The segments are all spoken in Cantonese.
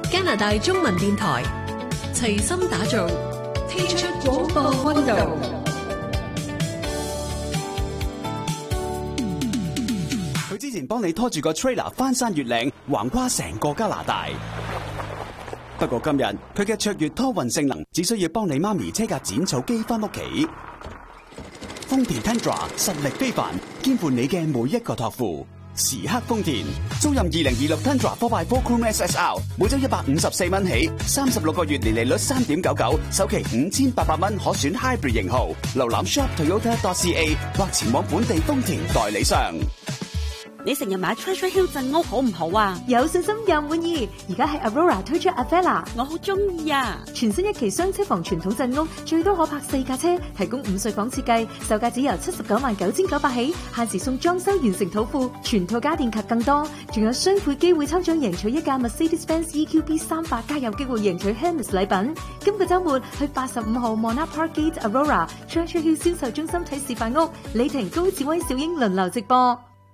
加拿大中文電台齊心打造，聽出廣播溫度。 佢之前幫你拖住個 trailer 翻山越嶺，橫跨成個加拿大。不過今日佢嘅卓越拖運性能，只需要幫你媽咪車架剪草機翻屋企。豐田 Tundra 實力非凡，肩負你嘅每一個託付。時刻豐田，租任2026 Tundra 4x4 Chrome SSR， 每周154蚊起，36個月年利率3.99%，首期5800蚊，可選 Hybrid 型號。瀏覽 shop.toyota.ca 或前往本地豐田代理商。 你成日買 Treasure Hill 鎮屋好唔好啊？ 有信心又滿意，而家係 Aurora 推出 Avella， 我好中意啊！ 全新一期雙車房傳統鎮屋，最多可泊4架車，提供5歲房設計，售價只由799900起，限時送裝修完成土庫，全套家電及更多，仲有雙倍機會抽獎贏取一架 Mercedes-Benz EQB 300，加有機會贏取 Hermes 禮品。今個週末去85號 Monarch Park Gate Aurora Treasure Hill 銷售中心睇示範屋，李婷、高志威、小英輪流直播。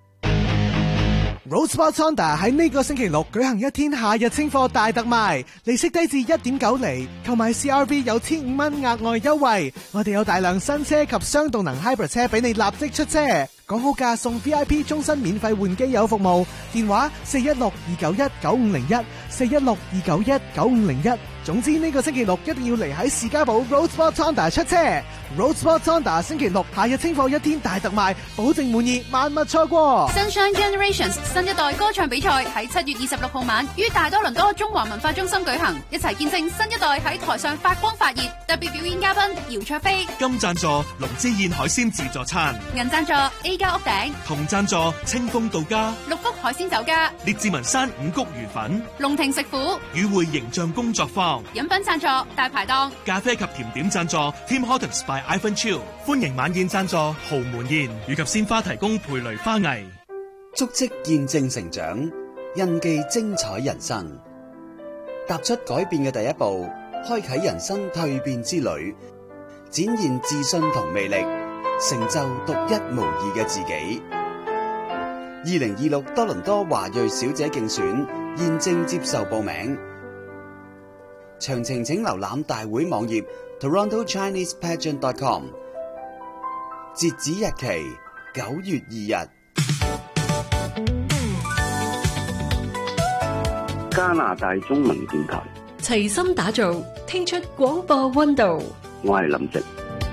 Roadsport Honda 喺呢個星期六舉行一天夏日清貨大特賣，利息低至 1.9 厘，購買 CRV 有1500蚊額外優惠。我哋有大量新車及雙動能 Hybrid 車俾你立即出車，講好價送 VIP 終身免費換機油服務，電話416-291-9501 416-291-9501。總之呢個星期六一定要嚟喺士嘉堡 Roadsport Honda 出車。Roadsport Honda 星期六夏日清貨一天大特賣，保證滿意，萬勿錯過。 Sunshine Generations 新一代歌唱比賽喺7月26號晚於大多倫多中華文化中心舉行，一齊見證新一代喺台上發光發熱。特別表演嘉賓姚卓飛， 金贊助龍之燕海鮮自助餐， 銀贊助 A 家屋頂， 銅贊助清風到家， 六福海鮮酒家， 列治文山五穀魚粉， 龍庭食府， 與會形象工作坊， 飲品贊助大排檔， 咖啡及甜點贊助 Tim Hortons by Ivan Chiu， 歡迎晚宴贊助豪門宴，以及鮮花提供培雷花藝。 足跡見證成長，印記精彩人生。踏出改變嘅第一步，開啟人生蛻變之旅，展現自信同魅力，成就獨一無二嘅自己。2026多倫多華裔小姐競選現正接受報名，詳情請瀏覽大會網頁 TorontoChinesePageant.com， 截止日期9月2日。 加拿大中文電台齊心打造，聽出廣播溫度。 我係林夕。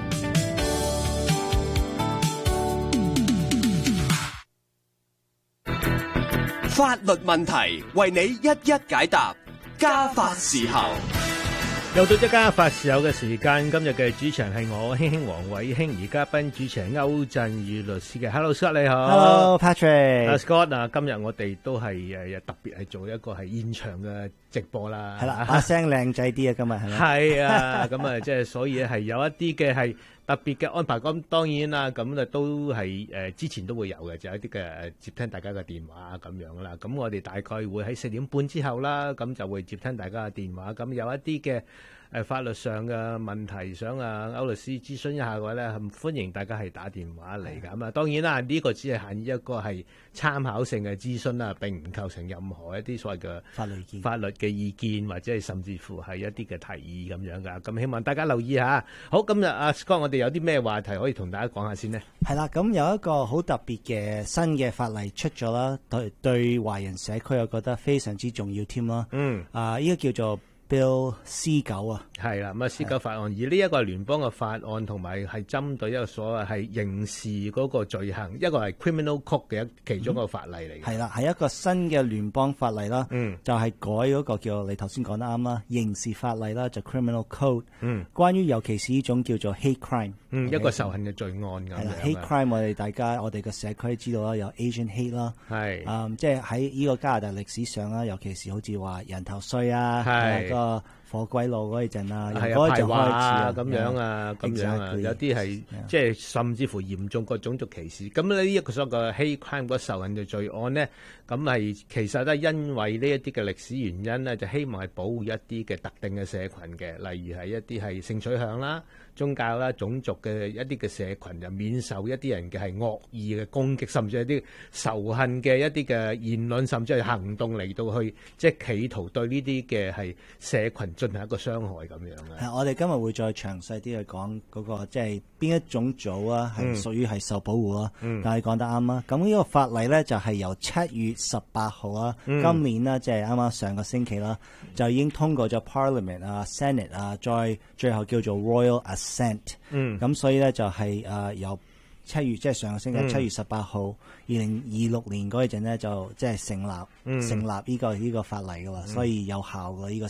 法律問題為你一一解答，家法時候。 又到咗家法時候嘅時間，今日嘅主持人係我興興黃偉興，而嘉賓主持人歐振宇律師嘅。Hello Scott 你好。 Hello Patrick。 Scott 啊，今日我哋都係特別係做一個係現場嘅直播啦。 係啦，把聲靚仔啲啊，今日係咪？ 係啊，咁啊，即係所以係有一啲嘅係特別嘅安排。咁當然啦，咁啊都係之前都會有嘅，就有一啲嘅接聽大家嘅電話咁樣啦。咁我哋大概會喺4點半之後啦，咁就會接聽大家嘅電話。咁有一啲嘅法律上嘅問題，想歐律師諮詢一下嘅話咧，歡迎大家係打電話嚟㗎。咁啊，當然啦，呢個只係限於一個係參考性嘅諮詢啦，並唔構成任何一啲所謂嘅法律嘅意見，或者係甚至乎係一啲嘅提議咁樣㗎。咁希望大家留意下。好，今日阿 Scott，我哋有啲咩話題可以同大家講下先呢？ 係啦，咁有一個好特別嘅新嘅法例出咗啦，對華人社區我覺得非常之重要添啦。呢個叫做Bill C9 啊， 係啦，咁啊 C9 法案，而呢一個係聯邦嘅法案，同埋係針對一個所謂係刑事嗰個罪行，一個係 Criminal Code 嘅其中一個法例嚟嘅。 係啦，係一個新嘅聯邦法例啦，就係改嗰個叫你頭先講得啱啦，刑事法例啦，就 Criminal Code。關於尤其是呢種叫做 hate crime， 一個仇恨嘅罪案咁樣。 係啦 ，hate crime 我哋嘅社區知道啦，有 Asian hate 啦，係，即係喺呢個加拿大歷史上啦，尤其是好似話人頭稅啊，個火鬼路嗰陣啊， 係嗰就排華啊開始咁樣啊，咁樣啊，有啲係即係甚至乎嚴重過種族歧視。咁呢一個所謂嘅 hate crime 嗰仇恨嘅罪案咧，咁係其實都係因為呢一啲嘅歷史原因咧，就希望係保護一啲嘅特定嘅社群嘅，例如係一啲係性取向啦、宗教啦、種族嘅一啲嘅社群，就免受一啲人嘅係惡意嘅攻擊，甚至係啲仇恨嘅一啲嘅言論，甚至係行動嚟到去即係企圖對呢啲嘅係社群進行一個傷害咁樣嘅。 係，我哋今日會再詳細啲去講嗰個即係邊一種組啊，係屬於係受保護啦。但係講得啱啦。咁呢個法例咧就係由7月18號啊，今年啦，即係啱啱上個星期啦，就已經通過咗 Parliament 啊、Senate 啊，再最後叫做 Royal Assent。咁所以咧就係由7月即係上個星期7月18號2026年嗰陣咧就即係成立呢個法例噶啦，所以有效嘅呢個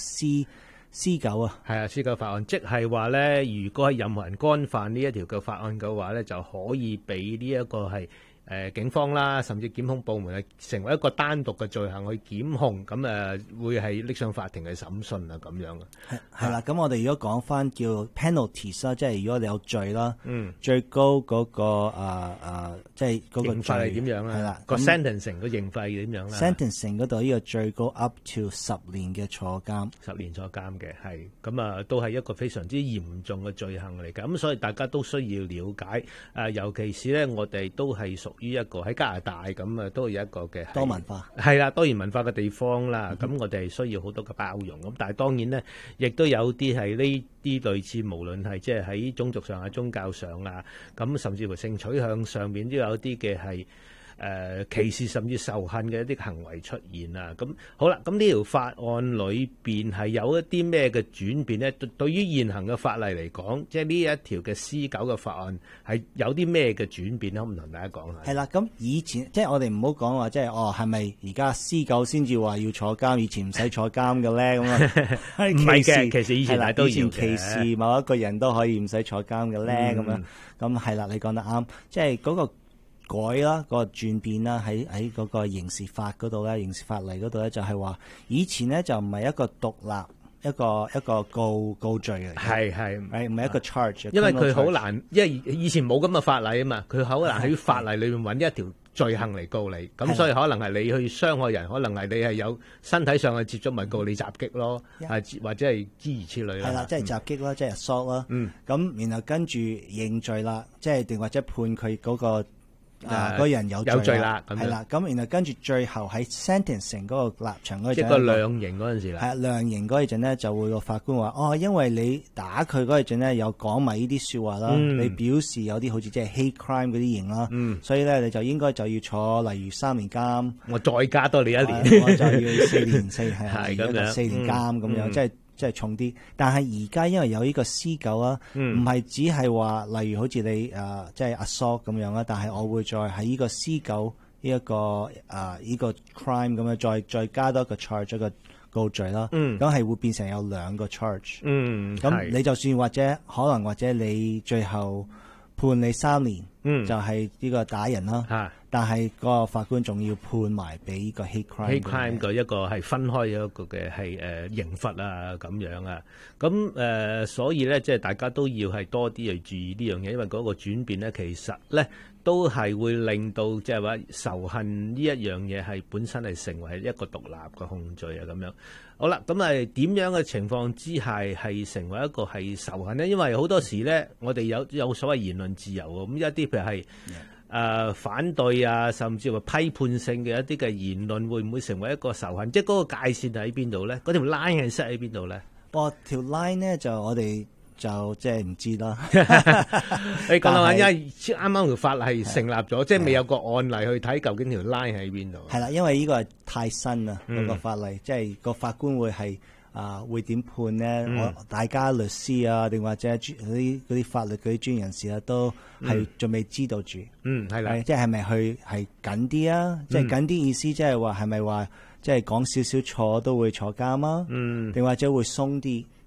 C9啊， 係啊，C9法案，即係話咧，如果係任何人干犯呢一條嘅法案嘅話咧，就可以俾呢一個係警方啦，甚至檢控部門係成為一個單獨嘅罪行去檢控，咁會係拎上法庭去審訊啊咁樣嘅。 係啦，咁我哋如果講翻叫 penalties 啦，即係如果你有罪啦，最高嗰個即係嗰個刑罰係點樣啦？ 係啦， 個 sentencing 個刑罰係點樣啦 ？sentencing 嗰度呢個最高 up to 10年嘅坐監 ，10年坐監嘅係咁都係一個非常之嚴重嘅罪行嚟㗎。咁所以大家都需要了解尤其是咧，我哋都係屬於一個喺加拿大咁都有一個嘅多文化係啦，多元文化嘅地方啦。咁我哋需要好多嘅包容。咁但係當然咧，亦都有啲係呢啲類似，無論係即係喺種族上啊、宗教上啊，咁甚至乎性取向上面都有啲嘅係歧視甚至仇恨嘅一啲行為出現啊。咁好啦，咁呢條法案裏邊係有一啲咩嘅轉變呢？對於現行嘅法例嚟講，即係呢一條嘅C9嘅法案係有啲咩嘅轉變咧？可唔可以同大家講下？ 係啦，咁以前即係我哋唔好講話，即係係咪而家 C9先至話要坐監，以前唔使坐監嘅咧？咁啊， 唔係嘅，其實以前係都要嘅。 以前歧視某一個人都可以唔使坐監嘅咧，咁樣咁係啦，你講得啱，即係嗰個改啦，嗰個轉變啦，喺嗰個刑事法嗰度咧，刑事法例嗰度咧，就係話以前咧就唔係一個獨立一個告罪嚟嘅，係唔係一個 charge？ 因為佢好難，因為以前冇咁嘅法例啊嘛，佢好難喺法例裏面揾一條罪行嚟告你，咁所以可能係你去傷害人，可能係你係有身體上嘅接觸，咪告你襲擊咯，或者係諸如此類啦。 係啦，即係襲擊啦，即係 assault 啦。咁然後跟住認罪啦，即係定或者判佢嗰個。嗰人有罪啦，係啦，咁然後跟住最後喺 sentencing 嗰個立場嗰陣， 即係個量刑嗰陣時啦， 係量刑嗰陣咧，就會個法官話：因為你打佢嗰陣咧，有講埋呢啲説話啦，你表示有啲好似即係 hate crime 嗰啲刑啦，所以咧你就應該就要坐，例如3年監， 我再加多你1年， 我就要4年係咁樣，4年監咁樣，即係重啲，但係而家因為有呢個 C9啊，唔係只係話，例如好似你即係 assault 咁樣啦，但係我會再喺呢個 C9呢一個呢個 crime 咁樣，再加多一個 charge 一個告罪啦，咁係會變成有2個 charge，咁你就算或者你最後判你3年，就係呢個打人啦。但係個法官仲要判埋俾呢個 hate crime 嘅一個係分開一個嘅係刑罰啊咁樣啊，咁所以咧即係大家都要係多啲去注意呢樣嘢，因為嗰個轉變咧其實咧都係會令到即係話仇恨呢一樣嘢係本身係成為一個獨立嘅控罪啊咁樣。好啦，咁係點樣嘅情況之下係成為一個係仇恨咧？因為好多時咧我哋有所謂言論自由咁一啲譬如係。反對啊，甚至話批判性嘅一啲嘅言論，會唔會成為一個仇恨？即係嗰個界線喺邊度咧？嗰條 line 係 set 喺邊度咧？ 條 line 咧就我哋就即係唔知啦。 你講啦，因為啱啱條法例係成立咗，即係未有個案例去睇究竟條 line 喺邊度。 係啦，因為呢個係太新啦，嗰個法例，即係個法官會係。會點判呢？大家律師啊，定或者嗰啲法律嗰啲專業人士啊，都係仲未知道住。 係啦， 即係咪去係緊啲啊？即係緊啲意思，即係話係咪話即係講少少錯都會坐監啊？定或者會鬆啲？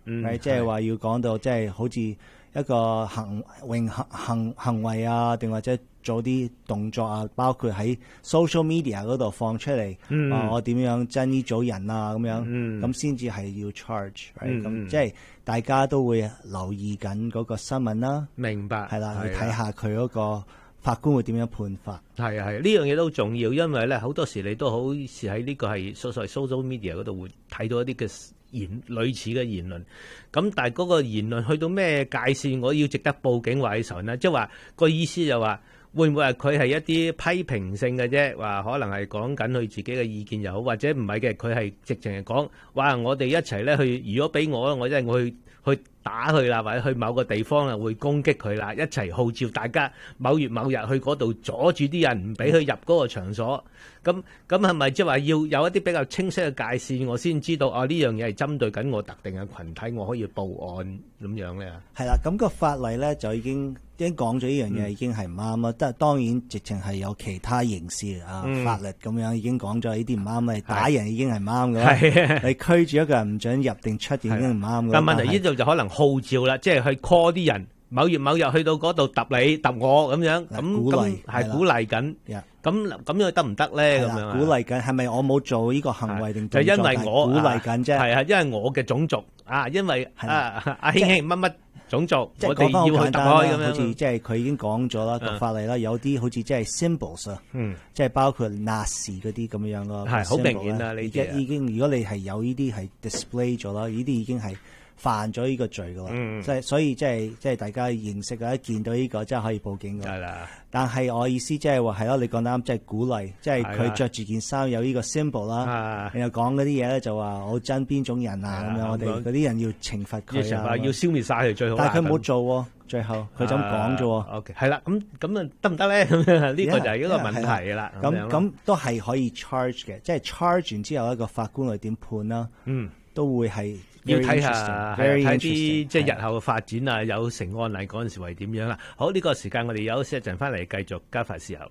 即係話要講到即係好似一個行為啊，定或者做啲動作啊，包括喺 social media 嗰度放出嚟，我點樣憎呢組人啊咁樣，咁先至係要 charge，咁即係大家都會留意緊嗰個新聞啦。 明白， 係啦，去睇下佢嗰個法官會點樣判法。 係啊係，呢樣嘢都好重要，因為咧好多時你都好似喺呢個係所謂 social media 嗰度會睇到一啲嘅類似嘅言論，咁但係嗰個言論去到咩界線，我要值得報警或者仇呢？即係話個意思就話會唔會係佢係一啲批評性嘅啫？話可能係講緊佢自己嘅意見又好，或者唔係嘅，佢係直情係講話我哋一齊咧去，如果俾我真係我去打佢啦，或者去某個地方啊會攻擊佢啦，一齊號召大家某月某日去嗰度阻住啲人，唔俾佢入嗰個場所。咁係咪即係話要有一啲比較清晰嘅界線，我先知道呢樣嘢係針對緊我特定嘅群體，我可以報案咁樣咧？ 係啦，咁個法例咧就已經講咗呢樣嘢已經係唔啱啦。但係當然直情係有其他刑事法律咁樣已經講咗呢啲唔啱，你打人已經係唔啱嘅啦。你驅住一個人唔准入定出已經唔啱嘅。 但問題呢度就可能號召啦，即係去 call 啲人，某月某日去到嗰度揼你揼我咁樣，咁係鼓勵緊。咁樣得唔得咧？咁樣鼓勵緊係咪我冇做呢個行為定動作？ 就因為我鼓勵緊啫。 係啊，因為我嘅種族啊，因為阿興乜乜種族， 即係我哋要去揼開咁樣。 好似即係佢已經講咗啦個法例啦，有啲好似即係 symbols 啊，即係包括納粹嗰啲咁樣咯。 係好明顯啦，呢啲已經如果你係有呢啲係 display 咗啦，呢啲已經係犯咗呢個罪噶啦。所以即係大家認識啊，一見到呢個真係可以報警噶。 係啦。 但係我意思即係話係咯，你講得啱，即係鼓勵，即係佢着住件衫有呢個 symbol 啦，然後講嗰啲嘢咧就話我憎邊種人啊咁樣，我哋嗰啲人要懲罰佢啊， 要消滅晒佢最好。 但係佢冇做喎，最後佢就咁講啫喎。 OK， 係啦，咁啊得唔得咧？呢個就係一個問題啦。 咁都係可以 charge 嘅，即係 charge 完之後一個法官會點判啦？都會係。 要睇下睇啲即係日後嘅發展啊，有成案例嗰陣時係點樣啦。好，呢個時間我哋休息一陣，翻嚟繼續加快時候。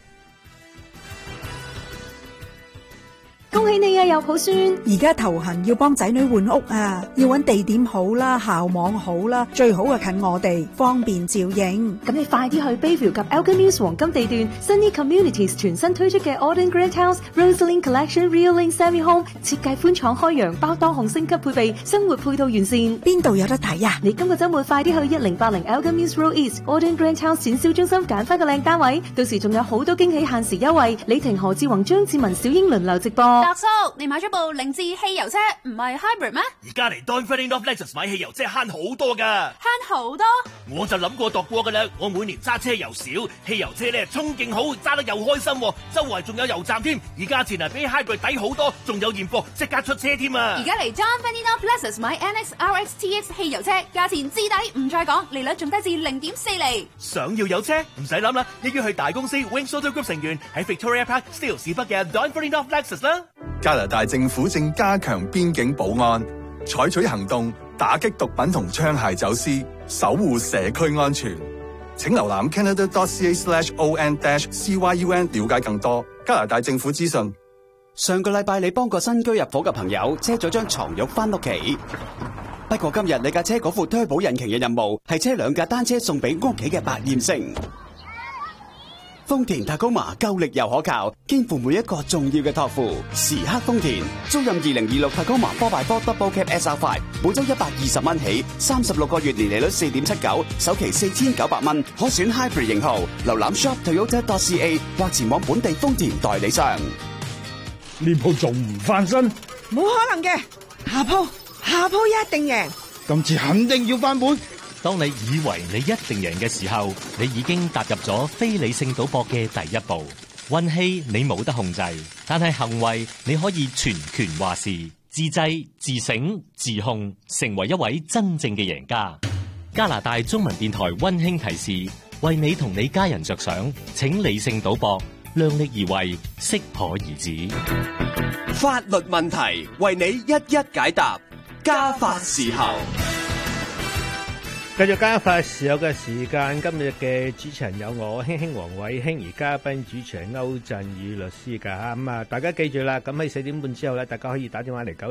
恭喜你啊，有抱孫！ 而家頭痕要幫仔女換屋啊，要揾地點好啦，校網好啦，最好啊近我哋，方便照應。 咁你快啲去 Bayview 及 Elgin Mills 黃金地段 Sunny Communities 全新推出嘅 Auden Grand House Rosalind Collection Real Link Semi Home， 設計寬敞開揚，包多項升級配備，生活配套完善。 邊度有得睇啊？ 你今個週末快啲去1080 Elgin Mills Road East Auden Grand House 展銷中心揀翻個靚單位，到時仲有好多驚喜限時優惠。李婷、何志宏、張志文、小英輪流直播。 達叔，你買咗部凌志汽油車，唔係 hybrid 咩？ 而家嚟 Donford of Lexus 買汽油車慳好多噶， 慳好多？ 我就諗過度過噶啦。我每年揸車又少，汽油車咧衝勁好，揸得又開心，周圍仲有油站添。而價錢啊比 hybrid 抵好多，仲有現貨即刻出車添啊！ 而家嚟 Donford of Lexus 買 NX、RX、TX 汽油車，價錢至抵唔再講，利率仲低至0.4厘。 想要有車唔使諗啦，一於去大公司 Wings Auto Group 成員喺 Victoria Park Steele 市北嘅 Donford of Lexus 啦。 加拿大政府正加強邊境保安，採取行動打擊毒品同槍械走私，守護社區安全。請瀏覽 Canada.ca/on-cyn 了解更多加拿大政府資訊。 上個禮拜你幫個新居入伙嘅朋友車咗張床褥返屋企，不過今日你架車嗰副推保引擎嘅任務係車2架單車送俾屋企嘅百厭星。豐田Tacoma夠力又可靠，肩負每一個重要嘅託付。時刻豐田，租賃2026 Tacoma 4x4 Double Cab SR5，每周120蚊起，36個月年利率4.79，首期4900蚊，可選 Hybrid 型號。瀏覽 shop.toyota.ca 或前往本地豐田代理商。 呢鋪仲唔翻身？ 冇可能嘅，下鋪一定贏。 今次肯定要翻本。 當你以為你一定贏嘅時候，你已經踏入咗非理性賭博嘅第一步。運氣你冇得控制，但係行為你可以全權話事。自制、自省、自控，成為一位真正嘅贏家。加拿大中文電台溫馨提示：為你同你家人着想，請理性賭博，量力而為，適可而止。 法律問題，為你一一解答。加法時候。 繼續加快時有嘅時間，今日嘅主持人有我興興黃偉興，而嘉賓主持人歐振宇律師㗎。咁啊，大家記住啦，咁喺4點半之後咧，大家可以打電話嚟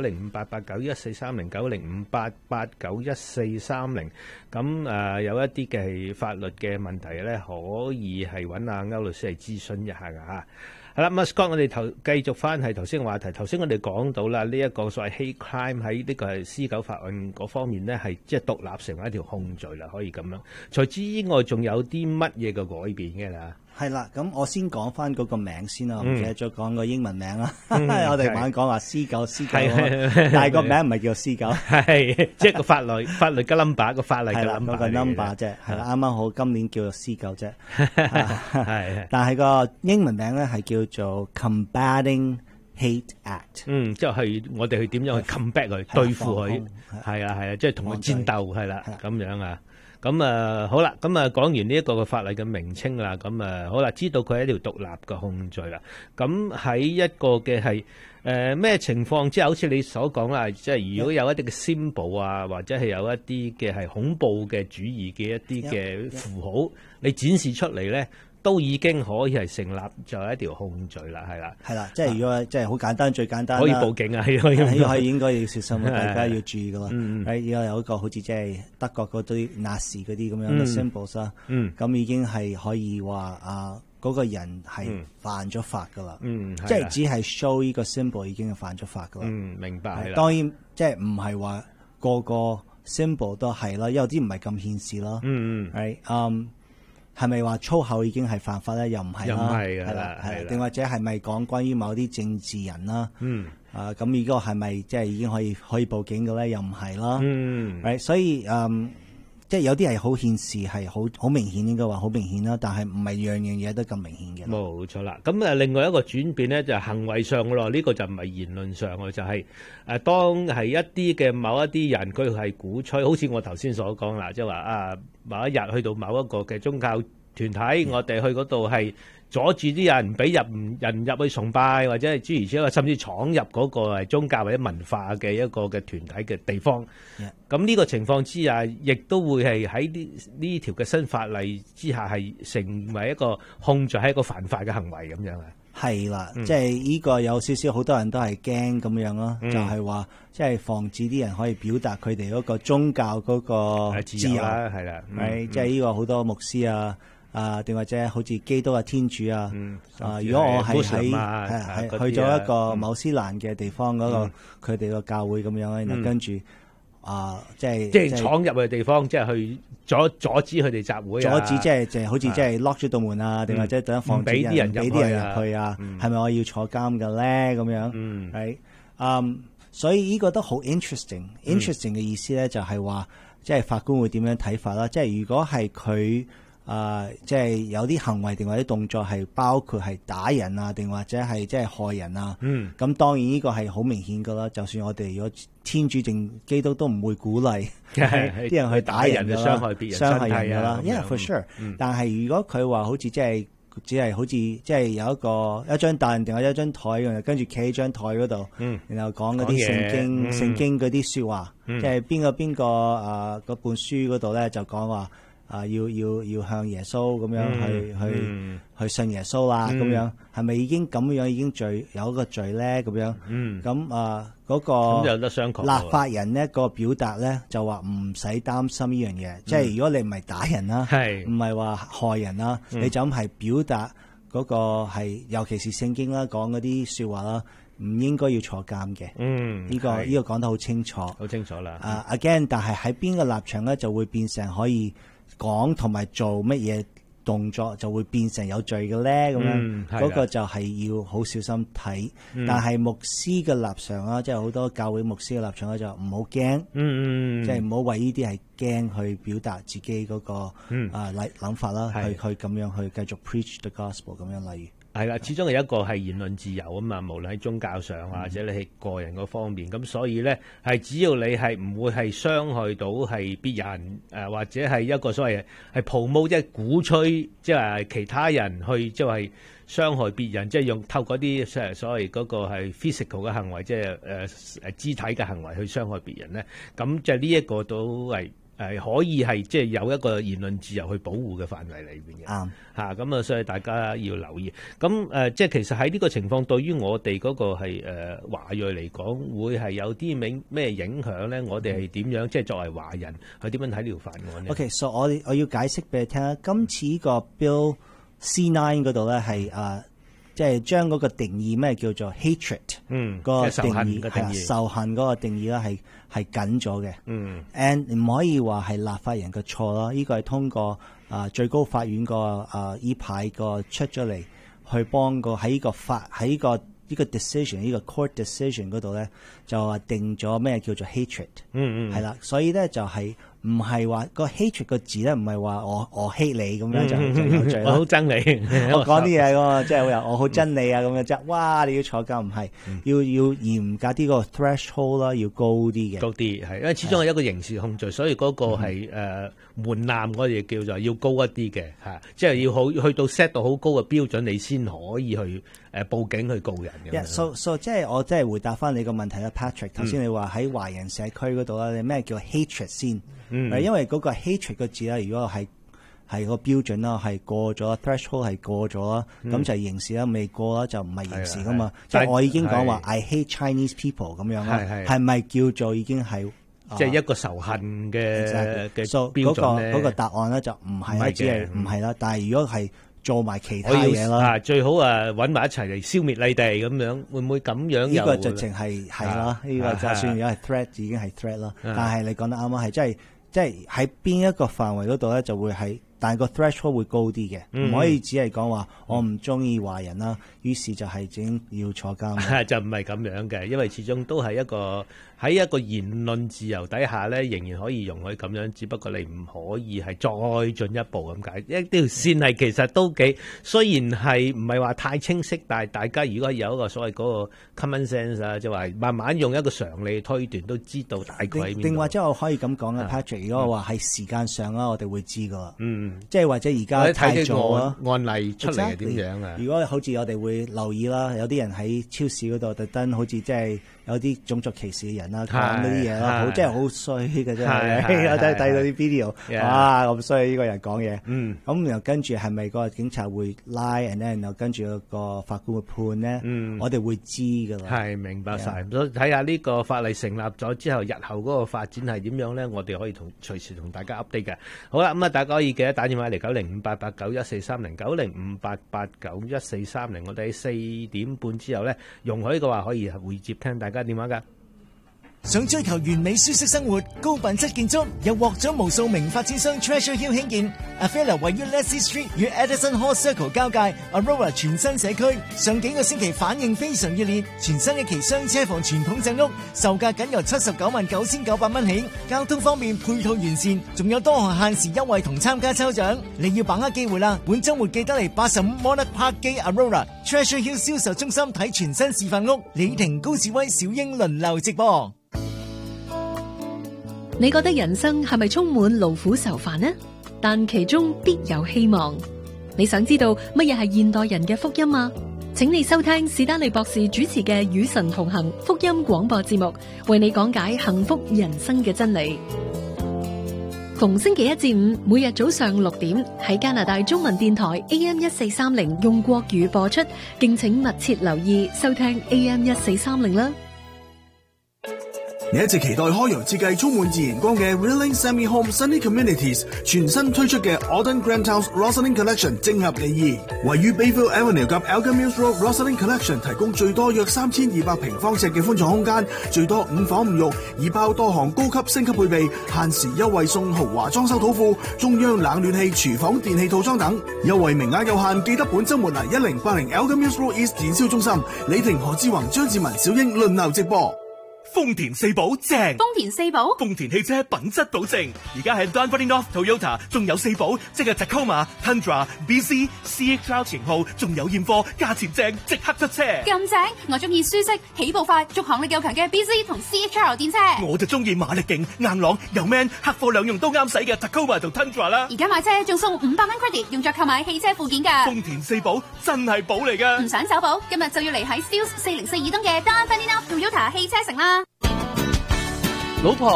9058891430，9058891430。咁有一啲嘅係法律嘅問題咧，可以係揾阿歐律師嚟諮詢一下㗎嚇。係啦，咁啊 Scott，我哋繼續翻係頭先嘅話題。頭先我哋講到啦，呢一個所謂 hate crime 喺呢個係私狗法案嗰方面咧，係即係獨立成為一條控罪啦，可以咁樣。除此之外，仲有啲乜嘢嘅改變嘅啦？ 係啦，咁我先講翻嗰個名先啦，唔記得再講個英文名啦。我哋晚講話私狗，但係個名唔係叫私狗， 係即係個法律嘅 number， 個法例嘅 number 嗰個 number 啫。係啦，啱啱好今年叫做私狗啫。係，但係個英文名咧係叫做 Combating Hate Act。 即係我哋去點樣去 combat 佢，對付佢，係啊，即係同佢戰鬥，係啦，咁樣啊。咁啊，好啦，咁啊講完呢一個嘅法例嘅名稱啦，咁啊好啦，知道佢係一條獨立嘅控罪啦。咁喺一個嘅係咩情況之下，好似你所講啦，即係如果有一啲嘅 symbol 啊，或者係有一啲嘅係恐怖嘅主義嘅一啲嘅符號，你展示出嚟咧，都已經可以係成立就係一條控罪啦，係啦， 係啦，即係如果即係好簡單，最簡單可以報警啊， 係應該要小心啊，大家要注意噶啦。而家有一個好似即係德國嗰啲納粹嗰啲咁樣嘅 symbols 啦，咁已經係可以話嗰個人係犯咗法噶啦，即係只係 show 呢個 symbol 已經係犯咗法噶啦。 明白係啦。 當然即係唔係話個個 symbol 都係啦，有啲唔係咁顯示啦。係咪話粗口已經係犯法咧？又唔係啦， 又唔係㗎啦， 係定或者係咪講關於某啲政治人啦？咁呢個係咪即係已經可以報警嘅咧？又唔係啦。所以即係有啲係好顯示係好明顯，應該話好明顯啦。但係唔係樣樣嘢都咁明顯嘅。 冇錯啦。咁另外一個轉變咧就係行為上嘅咯。呢個就唔係言論上嘅，就係當係一啲嘅某一啲人佢係鼓吹，好似我頭先所講啦，即係話某一日去到某一個嘅宗教團體，我哋去嗰度係阻住啲人唔俾人入去崇拜，或者係諸如此類，甚至闖入嗰個係宗教或者文化嘅一個嘅團體嘅地方。咁呢個情況之下，亦都會係喺呢條嘅新法例之下係成為一個控罪，係一個犯法嘅行為咁樣啊。 係啦，即係呢個有少少好多人都係驚咁樣咯，就係話即係防止啲人可以表達佢哋嗰個宗教嗰個自由啦，係啦， 即係呢個好多牧師定或者好似基督啊、天主啊，如果我係喺去咗一個某斯蘭嘅地方嗰個佢哋個教會咁樣，然後跟住即係闖入嘅地方，即係去阻止佢哋集會， 阻止即係好似即係 lock 咗道門啊，定或者等放俾啲人入去啊，係咪我要坐監嘅咧？咁樣所以呢個都好 interesting 嘅意思咧，就係話即係法官會點樣睇法啦？即係如果係佢。即係有啲行為定或者動作係包括係打人啊，定或者係即係害人啊。咁當然呢個係好明顯噶啦。就算我哋如果天主正基督都唔會鼓勵啲人去打人嘅，傷害別人、傷害人噶啦。因為 for sure。但係如果佢話好似即係只係好似即係有一張凳定或者一張台，跟住企喺張台嗰度，然後講嗰啲聖經嗰啲說話，即係邊個嗰本書嗰度咧就講話。要向耶穌咁樣去信耶穌啦，咁樣係咪已經咁樣已經有一個罪咧？咁樣咁嗰個有得商榷。 立法人呢個表達咧就話唔使擔心呢樣嘢，即係如果你唔係打人啦，唔係話害人啦，你就咁係表達嗰個係，尤其是聖經啦講嗰啲說話啦，唔應該要坐監嘅。呢個講得好清楚， 好清楚啦。 again， 但係喺邊個立場咧就會變成可以。講同埋做乜嘢動作就會變成有罪嘅咧，咁樣嗰個就係要好小心睇。但係牧師嘅立場啦，即係好多教會牧師嘅立場咧，就唔好驚，即係唔好為呢啲係驚去表達自己嗰個諗法啦，去咁樣去繼續 preach the gospel 咁樣，例如。 係啦，始終係一個係言論自由啊嘛，無論喺宗教上或者你係個人嗰方面，咁所以咧係只要你係唔會係傷害到係別人，或者係一個所謂係 promote 即係鼓吹，即係其他人去即係傷害別人，即係用透過啲所謂嗰個係 physical 嘅行為，即係肢體嘅行為去傷害別人咧，咁就呢一個都係可以係即係有一個言論自由去保護嘅範圍裏邊嘅。 啱嚇，咁啊，所以大家要留意。咁即係其實喺呢個情況，對於我哋嗰個係華裔嚟講，會係有啲咩影響咧？我哋係點樣即係作為華人去點樣睇呢條法案咧 ？OK， 所以我要解釋俾你聽啦。今次呢個 Bill C9 嗰度咧係即係將嗰個定義咩叫做 hatred， 個定義係仇恨嗰個定義咧係緊咗嘅。and 唔可以話係立法人嘅錯咯，呢個係通過最高法院個依排個出咗嚟去幫個喺呢個 decision 呢個 court decision 嗰度咧就話定咗咩叫做 hatred， 係啦，所以咧就係唔係話個 hatred 個字咧唔係話我 hate 你咁樣就有罪啦。 我好憎你， 我講啲嘢喎，即係我好憎你啊咁樣啫。哇！你要坐監唔係要嚴格啲個 threshold 啦，要高啲嘅。 高啲係，因為始終係一個刑事控罪，所以嗰個係門檻我哋叫做要高一啲嘅嚇，即係要去到 set 到好高嘅標準，你先可以去報警去告人嘅。 So 即係我即係回答翻你個問題啦 ，Patrick。頭先你話喺華人社區嗰度啦，你咩叫 hatred 先？因為嗰個 hatred 個字咧，如果係個標準啦，係過咗 threshold 係過咗啦，咁就係刑事啦；未過啦就唔係刑事噶嘛。即係我已經講話 I hate Chinese people 咁樣啦，係咪叫做已經係即係一個仇恨嘅標準咧？ 嗰個答案咧就唔係啦，只係唔係啦。但係如果係做埋其他嘢啦， 最好揾埋一齊嚟消滅你哋咁樣，會唔會咁樣？ 呢個直情係啦，呢個就算如果係 threat 已經係 threat 啦。但係你講得啱啊，係即係喺邊一個範圍嗰度咧，就會係，但係個 threshold 會高啲嘅，唔可以只係講話我唔中意華人啦，於是就係整要坐監。 就唔係咁樣嘅，因為始終都係喺一個言論自由底下咧，仍然可以容許咁樣，只不過你唔可以係再進一步咁解。一條線係其實都幾，雖然係唔係話太清晰，但係大家如果有一個所謂嗰個 common sense 啊，即係話慢慢用一個常理推斷，都知道大概喺邊度。 定或者我可以咁講啊 ，Patrick， 如果我話喺時間上啦，我哋會知噶。即係或者而家太早啦， 案例出嚟係點樣啊？ 如果好似我哋會留意啦，有啲人喺超市嗰度特登，好似即係有啲種族歧視嘅人啦，講嗰啲嘢啦，好即係好衰嘅啫。有睇到啲 video， 哇咁衰呢個人講嘢。咁然後跟住係咪個警察會拉人咧？然後跟住個法官會判咧？我哋會知㗎啦。 係明白晒。咁睇下呢個法例成立咗之後，日後嗰個發展係點樣咧？我哋可以隨時同大家 update 嘅。好啦，咁啊，大家可以記得打電話嚟90588914309058891430，我哋喺4點半之後咧，容許嘅話可以回接聽大家電話㗎。 想追求完美舒適生活、高品質建築，又獲獎無數名發展商 Treasure Hill 興建 Avella 位於 Leslie Street 與 Edison Hall Circle 交界 Aurora 全新社區，上幾個星期反應非常熱烈，全新一期雙車房傳統鎮屋，售價僅由799900蚊起，交通方面配套完善，仲有多項限時優惠同參加抽獎，你要把握機會啦！本週末記得嚟85 Monarch Park 基 Aurora Treasure Hill 銷售中心睇全新示範屋，李婷、高志威、小英輪流直播。 你覺得人生係咪充滿勞苦愁煩呢？但其中必有希望。你想知道乜嘢係現代人嘅福音嗎？請你收聽史丹利博士主持嘅與神同行福音廣播節目，為你講解幸福人生嘅真理。逢星期一至五，每日早上6點喺加拿大中文電台 AM1430 用國語播出，敬請密切留意收聽 AM1430 啦。 你一直期待開揚設計充滿自然光嘅 Reeling Semi Home Sunny Communities 全新推出嘅 Auden Grand House Rosalind Collection 正合你意。位於 Bayville Avenue 及 Elgin Mills Road Rosalind Collection 提供最多約3200平方尺嘅寬敞空間，最多5房5浴，已包多項高級升級配備，限時優惠送豪華裝修土庫、中央冷暖氣、廚房電器套裝等。優惠名額有限，記得本週末嚟1080 Elgin Mills Road East 展銷中心，李婷、何志宏、張志文、小英輪流直播。 豐田四寶正， 豐田四寶， 豐田汽車品質保證。而家喺 Dunfermline North Toyota 仲有四寶，即係 Tacoma、Tundra、BZ、CHR 型號，仲有現貨，價錢正，即刻出車。 咁正，我中意舒適、起步快、續航力夠強嘅 BZ 同 CHR 電車。 我就中意馬力勁、硬朗又 man， 客貨兩用都啱使嘅 Tacoma 同 Tundra 啦。 而家買車仲送500蚊 credit， 用作購買汽車附件㗎。 豐田四寶真係寶嚟㗎。 唔想首保，今日就要嚟喺 Steeles 404二東嘅 Dunfermline North Toyota 汽車城啦。 老婆，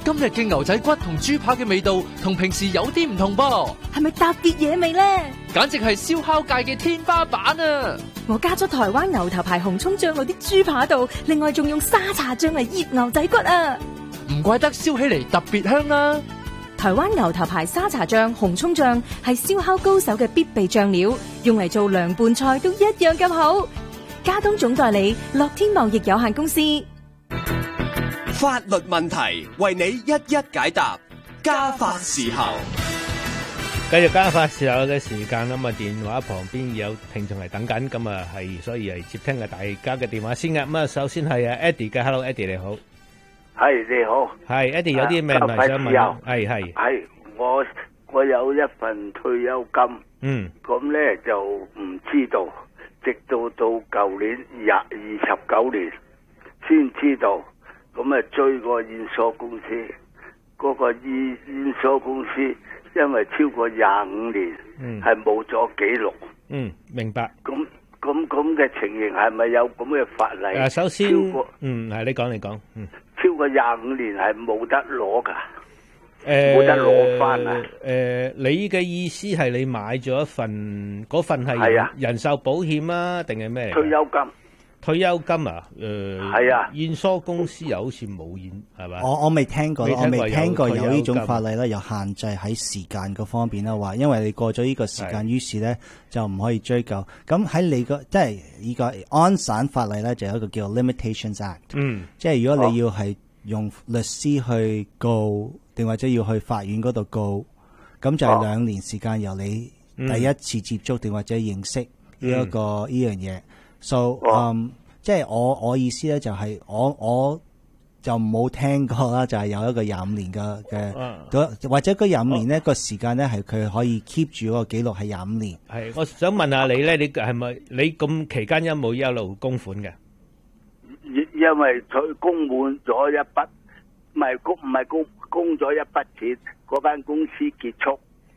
今日嘅牛仔骨同豬扒嘅味道同平時有啲唔同噃， 係咪特別野味呢？ 簡直係燒烤界嘅天花板啊！ 我加咗台灣牛頭牌紅蔥醬落啲豬扒度，另外仲用沙茶醬嚟醃牛仔骨啊！ 唔怪得燒起嚟特別香啦！ 台灣牛頭牌沙茶醬、紅蔥醬係燒烤高手嘅必備醬料，用嚟做涼拌菜都一樣咁好。加東總代理樂天貿易有限公司。 法律問題為你一一解答，家法時候。 繼續家法時候嘅時間啦，咁啊電話旁邊有聽眾係等緊，咁啊係所以係接聽嘅大家嘅電話先嘅。咁啊首先係Eddie嘅 ，Hello Eddie 你好。 係你好， 係 Eddie 有啲咩問題想問？係我有一份退休金，咁咧就唔知道，直到舊年29年先知道，咁啊追個驗所公司，嗰個驗所公司因為超過25年，係冇咗記錄。 明白。 咁嘅情形係咪有咁嘅法例？ 首先，係你講， 超過25年係冇得攞噶，冇得攞翻啊！ 你嘅意思係你買咗一份，嗰份係人壽保險啊，定係咩？ 退休金。 退休金啊？ 係啊。 驗所公司又好似冇驗，係咪？ 我未聽過，我未聽過有呢種法例咧，有限制喺時間嗰方面啦，話因為你過咗呢個時間，於是咧就唔可以追究。咁喺你個即係呢個安省法例咧，就有一個叫 Limitations Act。即係如果你要係用律師去告，定或者要去法院嗰度告，咁就係2年時間由你第一次接觸定或者認識呢一個呢樣嘢。So，即係我意思咧，就係我就冇聽過啦，就係有一個25年嘅或者嗰25年呢個時間咧，係佢可以 keep 住嗰個記錄係25年。 係，我想問下你咧，你係咪你咁期間有冇一路供款嘅？ 因為佢供滿咗一筆，唔係供咗一筆錢，嗰間公司結束。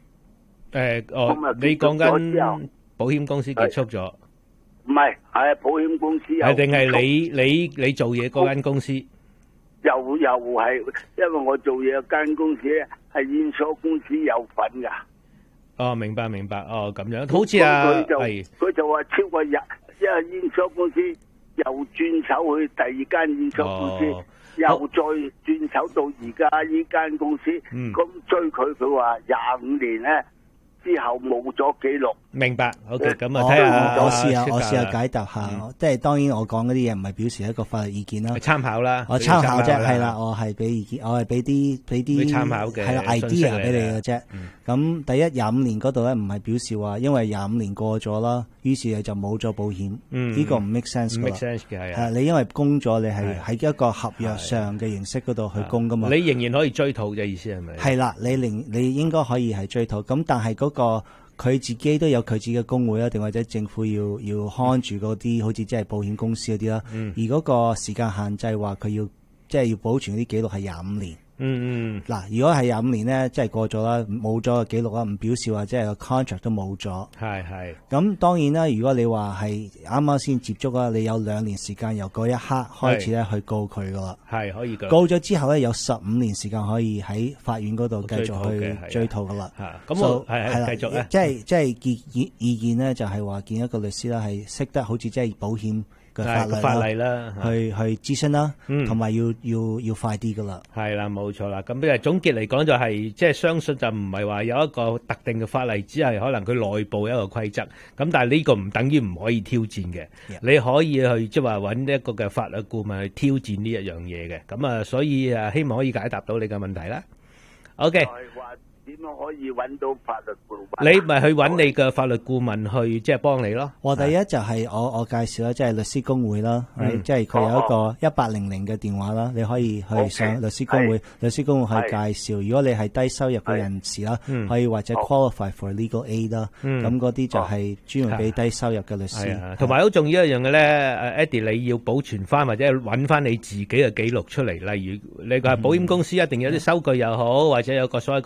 你講緊保險公司結束咗？ 唔係，係保險公司有。 係定係你做嘢嗰間公司？ 又係，因為我做嘢嗰間公司咧係驗所公司有份噶。 哦，明白。哦，咁樣，好似佢就話超過因為驗所公司又轉手去第二間驗所公司，又再轉手到而家呢間公司。咁追佢話25年咧。之後冇咗記錄， 明白。OK，咁啊睇下， 我試下解答下。即係當然我講嗰啲嘢唔係表示一個法律意見啦， 參考啦。 我參考啫，係啦，我係俾意見，我係俾啲參考嘅， 係啦 idea 俾你嘅啫。咁第一25年嗰度咧，唔係表示話因為25年過咗啦，於是就冇咗保險。呢個唔 make sense 㗎。 make sense 嘅係啊。 你因為供咗，你係喺一個合約上嘅形式嗰度去供噶嘛。 你仍然可以追討嘅意思係咪？ 係啦，你應該可以係追討。咁但係佢自己都有佢自己嘅工會啦，定或者政府要看住嗰啲，好似即係保險公司嗰啲啦。而嗰個時間限制話佢要即係要保存啲記錄係25年。嗱，如果係25年咧，即係過咗啦，冇咗個記錄啦，唔表示話即係個 contract 都冇咗。係。咁當然啦，如果你話係啱啱先接觸啦，你有2年時間由嗰一刻開始咧去告佢噶啦。係可以告咗之後咧，有15年時間可以喺法院嗰度繼續去追討噶啦。咁我係啦，繼續咧，即係意見咧，就係話見一個律師啦，係識得好似即係保險嘅法例啦，去諮詢啦，同埋要快啲噶啦。 係啦，冇錯啦。咁譬如總結嚟講，就係即係相信就唔係話有一個特定嘅法例，只係可能佢內部有一個規則。咁但係呢個唔等於唔可以挑戰嘅。你可以去即係話揾一個嘅法律顧問去挑戰呢一樣嘢嘅。咁啊，所以希望可以解答到你嘅問題啦。OK。 點樣可以揾到法律顧問？ 你咪去揾你嘅法律顧問去即係幫你咯。 第一就係我介紹啦，即係律師公會啦，即係佢有一個1800嘅電話啦，你可以去上律師公會，律師公會去介紹。如果你係低收入嘅人士啦，可以或者 qualify for legal aid 啦，咁嗰啲就係專門俾低收入嘅律師。同埋好重要一樣嘅咧，Eddie 你要保存翻或者揾翻你自己嘅記錄出嚟。例如你個保險公司一定有啲收據又好，或者有個所謂個 policy。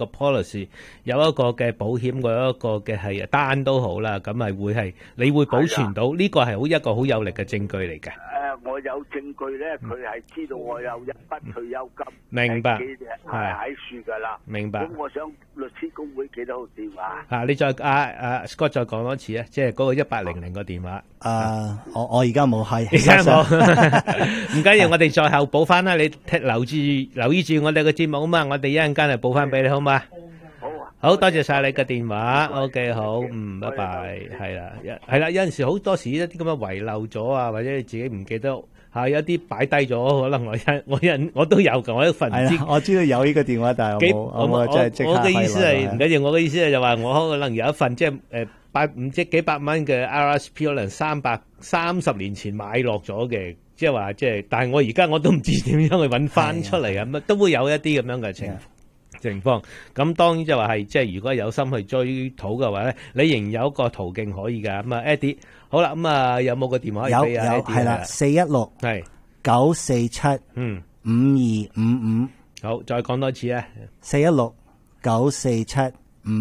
是有一個嘅保險嗰一個嘅係單都好啦，咁係會係你會保存到呢個係一個好有力嘅證據嚟嘅。 我有證據咧，佢係知道我有一筆退休金， 明白， 係喺樹噶啦。 明白。 咁我想律師公會幾多號電話？ 你再Scott 再講多次啊，即係嗰個1800個電話。 我而家冇係， 而家冇，唔緊要，我哋再後補翻啦。你留意住我哋嘅節目啊嘛，我哋一陣間嚟補翻俾你好嘛？好多謝晒你嘅電話 ，OK 好，拜拜，係啦，有陣時好多時一啲咁嘅遺漏咗啊，或者你自己唔記得，有啲擺低咗，可能我都有㗎，我一份唔知， 我知道有呢個電話，但係我真係即刻我嘅意思係唔緊要，我嘅意思係就話我可能有一份即係唔知幾百蚊嘅 RSP， 可能330年前買落咗嘅，即係話但係我而家我都唔知點樣去揾翻出嚟啊，都會有一啲咁樣嘅情況，咁當然就話係即係如果有心去追討嘅話咧，你仍然有一個途徑可以㗎。咁Eddie，好啦，咁有冇個電話可以俾啊？ 有係啦，416 係 9475255。 好，再講多次啊 ，416 947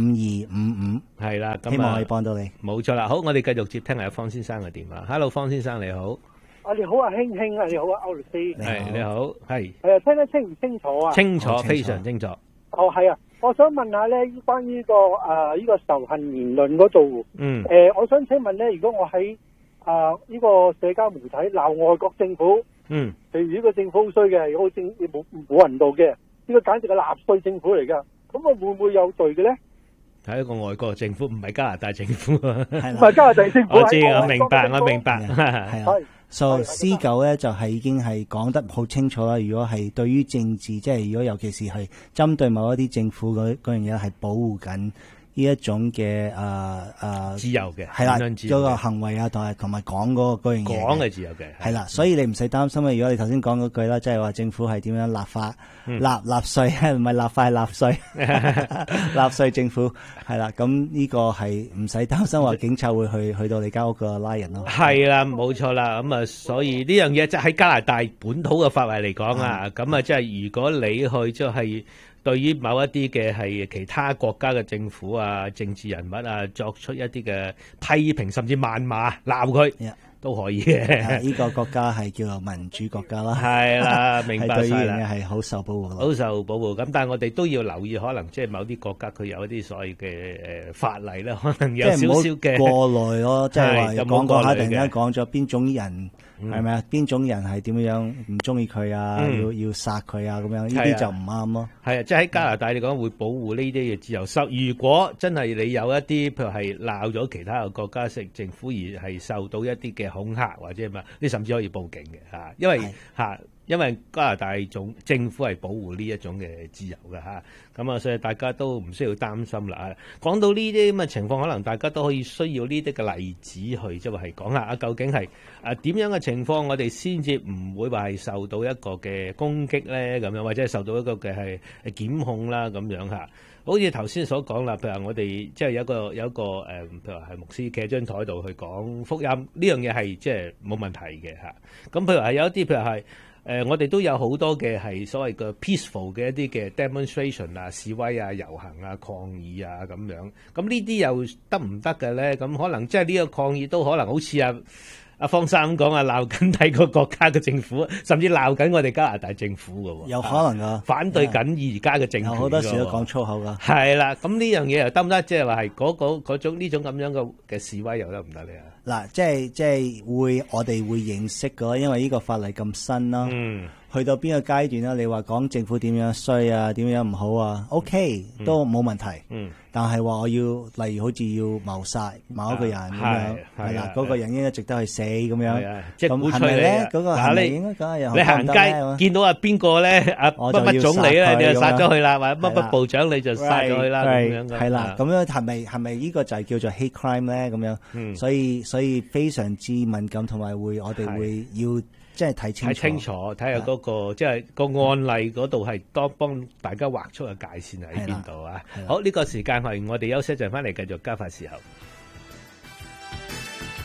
5255。 係啦，咁希望可以幫到你。 冇錯啦，好，我哋繼續接聽阿方先生嘅電話。Hello， 方先生你好。 你好啊，卿卿啊，你好啊，歐律師。 係你好，係。 聽得清唔清楚啊？ 清楚，非常清楚。 係啊，我想問下咧，關於呢個仇恨言論嗰度，我想請問咧，如果我喺呢個社交媒體鬧外國政府，譬如呢個政府好衰嘅，冇人道嘅，呢個簡直係納粹政府嚟噶，咁我會唔會有罪嘅咧？ 係一個外國政府，唔係加拿大政府。 唔係加拿大政府。 我知，我明白。 係啊。C9咧就係已經係講得好清楚啦。如果係對於政治，即係如果尤其是係針對某一啲政府嗰樣嘢，係保護緊呢一種嘅自由嘅， 係啦，嗰個行為啊，同埋講嗰樣嘢， 講係自由嘅， 係啦。所以你唔使擔心啊。如果你頭先講嗰句啦，即係話政府係點樣立法納稅，唔係立法係納稅，納稅政府係啦。咁呢個係唔使擔心話警察會去到你間屋度拉人咯。 係啦，冇錯啦。咁所以呢樣嘢即係喺加拿大本土嘅法例嚟講啊，咁即係如果你去即係對於某一啲嘅係其他國家嘅政府啊、政治人物啊，作出一啲嘅批評，甚至謾罵、鬧佢都可以嘅。 呢個國家係叫做民主國家啦。 係啦，明白晒啦。 係好受保護， 好受保護。咁但係我哋都要留意，可能即係某啲國家佢有一啲所謂嘅法例咧，可能有少少嘅過慮咯。即係話講下，突然間講咗邊種人。係咪啊？邊種人係點樣唔中意佢啊？要殺佢啊？咁樣呢啲就唔啱咯。 係啊，即係喺加拿大嚟講會保護呢啲嘅自由。如果真係你有一啲譬如係鬧咗其他嘅國家式政府而係受到一啲嘅恐嚇或者乜，你甚至可以報警嘅嚇，因為加拿大政府係保護呢一種嘅自由嘅嚇，咁啊，所以大家都唔需要擔心啦。講到呢啲咁嘅情況，可能大家都可以需要呢啲嘅例子去即係講下究竟係點樣嘅情況，我哋先至唔會話係受到一個嘅攻擊咧咁樣，或者係受到一個嘅係檢控啦咁樣嚇。好似頭先所講啦，譬如我哋即係有一個譬如話係牧師企喺張台度去講福音，呢樣嘢係即係冇問題嘅嚇。咁譬如係有一啲譬如係我哋都有好多嘅係所謂嘅 peaceful 嘅一啲嘅 demonstration 啊、示威啊、遊行啊、抗議啊咁樣。咁呢啲又得唔得嘅咧？咁可能即係呢個抗議都可能好似阿方生咁講啊，鬧緊第個國家嘅政府，甚至鬧緊我哋加拿大政府嘅喎。 有可能噶， 反對緊而家嘅政權。 好多時都講粗口噶。 係啦，咁呢樣嘢又得唔得？即係話係嗰種呢種咁樣嘅示威又得唔得咧？ 嗱，即係我哋會認識嘅，因為呢個法例咁新啦。去到邊個階段啦？你話講政府點樣衰啊，點樣唔好啊 ？OK，都冇問題。但係話我要，例如好似要謀殺某一個人咁樣，係啦，嗰個人應該值得去死咁樣。 即係鼓吹你咧， 嗰個係咪應該梗係有？ 你行街見到邊個咧？乜乜總理咧，你就殺咗佢啦；或者乜乜部長你就殺咗佢啦。咁樣係啦，咁樣係咪呢個就係叫做 hate crime 咧？咁樣，所以非常之敏感，同埋我哋會要。即係睇清楚， 睇下嗰個即係個案例嗰度係幫大家畫出嘅界線喺邊度啊！好，呢個時間係我哋休息一陣，翻嚟繼續加快時候。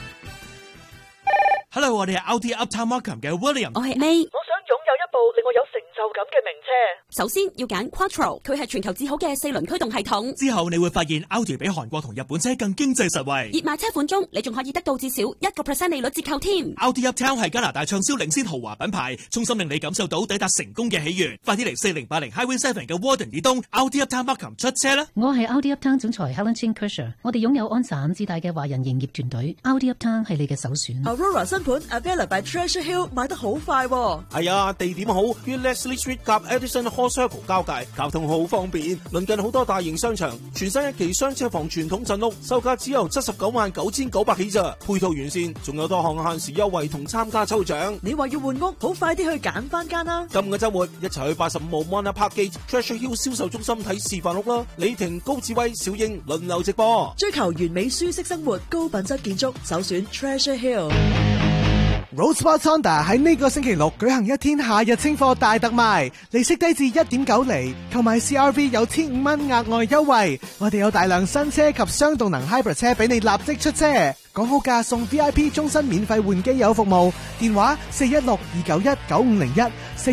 Hello， 我哋係 Audi Uptown Markham 嘅 William。 我係 May。 我想擁有一部令我有成就感嘅名車。 首先要揀 Quattro， 佢係全球至好嘅4輪驅動系統。 之後你會發現 Audi 比韓國同日本車更經濟實惠。 熱賣車款中，你仲可以得到至少1% 利率折扣添。 Audi Uptown 係加拿大暢銷領先豪華品牌，衷心令你感受到抵達成功嘅喜悅。快啲嚟4080 Highway 7嘅 Warden 以東 Audi Uptown Markham 出車啦！ 我係 Audi Uptown 總裁 Helen Chin Kershaw， 我哋擁有安省至大嘅華人營業團隊。Audi Uptown 係你嘅首選。 Aurora 新盤 Avella by Treasure Hill 買得好快喎。 係啊，地點好，於 Leslie Street 夾 Edison Hall Circle 交界，交通好方便，鄰近好多大型商場，全新一期雙車房傳統鎮屋，售價只由799900起咋，配套完善，仲有多項限時優惠同參加抽獎。 你話要換屋，好快啲去揀翻間啦！ 今個週末一齊去85號 Mona Park Gate Treasure Hill 銷售中心睇示範屋啦！李婷、高志威、小英輪流直播， 追求完美舒適生活，高品質建築，首選 Treasure Hill。 Roadsport Honda 喺呢個星期六舉行一天夏日清貨大特賣，利息低至 1.9 厘，購買 CRV 有1500蚊額外優惠。我哋有大量新車及雙動能 Hybrid 車俾你立即出車，講好價送 VIP 終身免費換機油服務，電話416-291-9501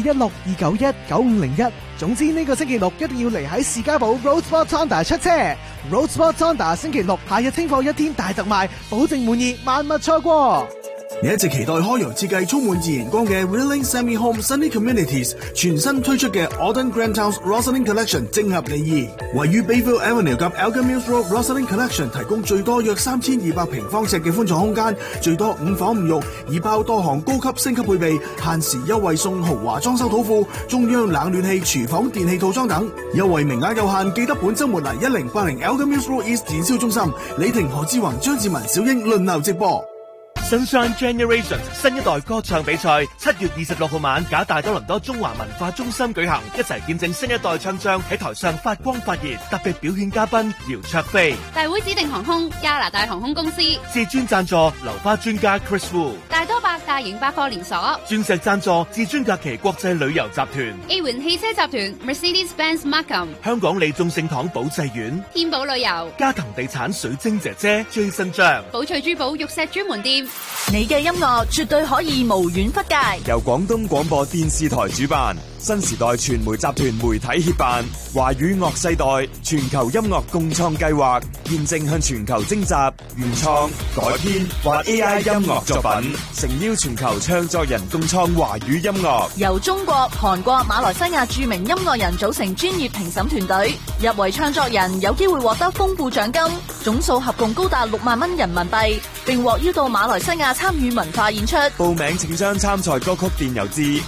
416-291-9501。總之呢個星期六一定要嚟喺士嘉堡 Roadsport Honda 出車。Roadsport Honda 星期六夏日清貨一天大特賣，保證滿意，萬勿錯過。 你一直期待開揚設計充滿自然光嘅 Reeling Semi Home Sunny Communities 全新推出嘅 Auden Grand House Rosalind Collection 正合你意。位於 Bayville Avenue 及 Elgin Mills Road Rosalind Collection 提供最多約3200平方尺嘅寬敞空間，最多5房5浴，已包多項高級升級配備，限時優惠送豪華裝修土庫、中央冷暖氣、廚房電器套裝等，優惠名額有限，記得本週末嚟1080 Elgin Mills Road East 展銷中心，李婷、何志宏、張志文、小英輪流直播。 Sunshine Generations 新一代歌唱比賽7月26號晚，假大多倫多中華文化中心舉行，一齊見證新一代唱將喺台上發光發熱。特別表演嘉賓姚焯菲， 大會指定航空加拿大航空公司， 至尊贊助流花專家 Chris Wu， 大多百大型百貨連鎖， 鑽石贊助至尊假期國際旅遊集團， A 環汽車集團 Mercedes-Benz Markham， 香港利眾聖堂保濟苑， 天寶旅遊， 嘉騰地產水晶姐姐 Jason 張， 寶翠珠寶玉石專門店。 你嘅音樂絕對可以無遠弗屆， 由廣東廣播電視台主辦，新時代傳媒集團媒體協辦，華語樂世代全球音樂共創計劃，現正向全球徵集原創、改編或 AI 音樂作品，誠邀全球唱作人共創華語音樂。 由中國、韓國、馬來西亞著名音樂人組成專業評審團隊，入圍唱作人有機會獲得豐富獎金，總數合共高達6萬蚊人民幣，並獲邀到馬來西亞參與文化演出。 報名請將參賽歌曲電郵至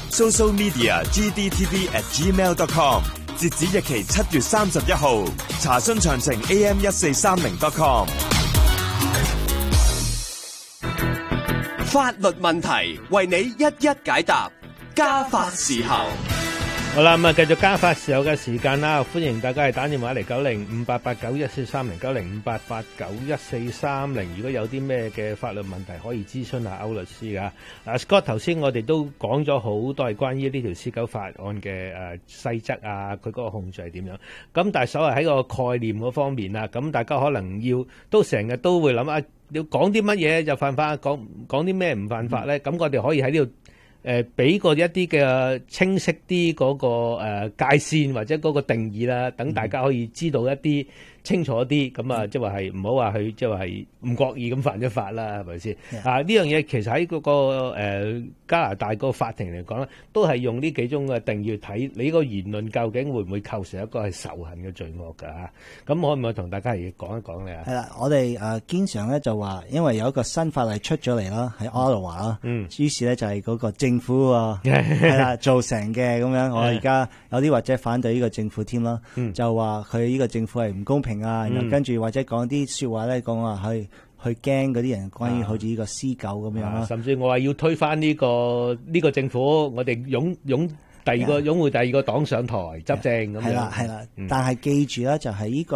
socialmedia@gdtv@gmail.com， 截止日期7月31號。查詢詳情 am1430.com。 法律問題為你一一解答，家法時候。 好啦，咁啊，繼續加法時候嘅時間啦，歡迎大家係打電話嚟9058891430 9058891430，如果有啲咩嘅法律問題可以諮詢下歐律師噶。嗱 ，Scott 頭先我哋都講咗好多係關於呢條私狗法案嘅細則啊，佢嗰個控罪係點樣。咁但係所謂喺個概念嗰方面啊，咁大家可能都成日都會諗啊，要講啲乜嘢就犯法，講啲咩唔犯法咧？咁我哋可以喺呢度俾個一啲嘅清晰啲嗰個界線或者嗰個定義啦，等大家可以知道一啲清楚啲，咁啊，即係話係唔好話佢即係話係唔覺意咁犯咗法啦，係咪先？啊，呢樣嘢其實喺嗰個加拿大個法庭嚟講咧，都係用呢幾種嘅定義去睇你個言論究竟會唔會構成一個係仇恨嘅罪惡㗎嚇？咁可唔可以同大家嚟講一講咧？ 係啦，我哋經常咧就話，因為有一個新法例出咗嚟啦，喺 Ottawa 啦，於是咧就係嗰個政府係啦造成嘅咁樣。我而家有啲或者反對呢個政府添啦，就話佢呢個政府係唔公平啊，然後跟住或者講啲説話咧，講話去驚嗰啲人，關於好似呢個私狗咁樣啦。 甚至我話要推翻呢個政府，我哋擁護第二個黨上台執政咁樣。 係啦，但係記住啦，就係呢個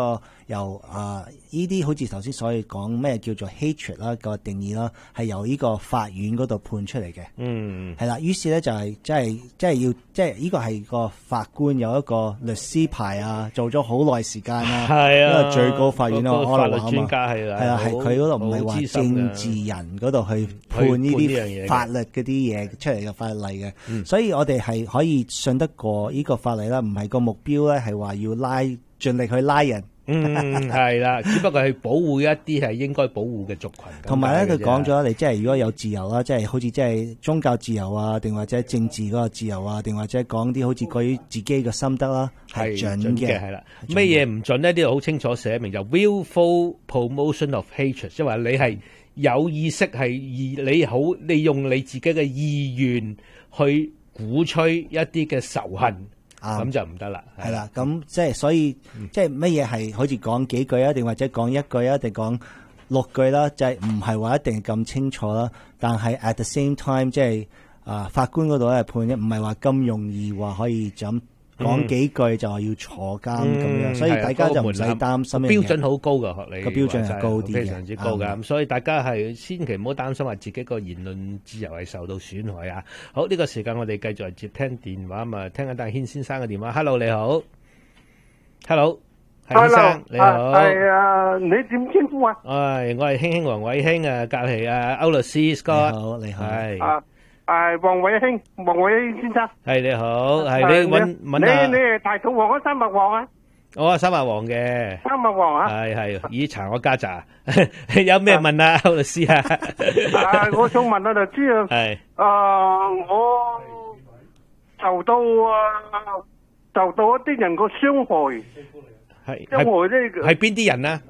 由呢啲好似頭先所謂講咩叫做 hatred 啦個定義啦，係由呢個法院嗰度判出嚟嘅。係啦，於是咧就係即係呢個係個法官有一個律師牌啊，做咗好耐時間啊， 係啊， 因為最高法院咯， 法律專家係啦， 係啦，係佢嗰度唔係話政治人嗰度去判呢啲法律嗰啲嘢出嚟嘅法例嘅，所以我哋係可以信得過呢個法例啦，唔係個目標咧係話要盡力去拉人。 係啦，只不過係保護一啲係應該保護嘅族群。 同埋咧，佢講咗你即係如果有自由啦，即係好似即係宗教自由啊，定或者政治嗰個自由啊，定或者講啲好似關於自己嘅心得啦，係準嘅。係啦， 咩嘢唔準呢？呢度好清楚寫明就 willful promotion of hatred， 即係話你係有意識係你用你自己嘅意願去鼓吹一啲嘅仇恨。咁就唔得啦， 係啦，咁即係所以即係乜嘢係好似講幾句啊，定或者講一句啊，定講6句啦，就係唔係話一定咁清楚啦。但係 at the same time， 即係法官嗰度咧判嘅唔係話咁容易話可以就咁講幾句就話要坐監咁樣，所以大家就唔使擔心。 標準好高噶，學你個標準係高啲嘅， 非常之高噶。咁所以大家係千祈唔好擔心話自己個言論自由係受到損害啊。好，呢個時間我哋繼續接聽電話嘛，聽下戴軒先生嘅電話。Hello， 你好。Hello， 先生你好。 係啊，你點稱呼啊？ 我係興黃偉興啊，隔籬歐律師 Scott。 你好， 係。黃偉興先生， 係你好，係你問下， 你係大肚王啊，三脈王啊？ 我係三脈王嘅， 三脈王啊？ 係，咦查我家宅，有咩問啊，歐律師啊？ 我想問啊，律師啊， 係， 我受到一啲人個傷害，傷害呢？ 係邊啲人啊